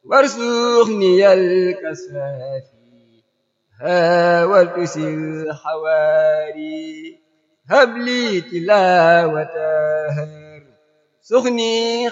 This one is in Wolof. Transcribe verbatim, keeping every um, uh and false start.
وارزقني الكسافي هاولت الحواري هب لي تلاوتها سخني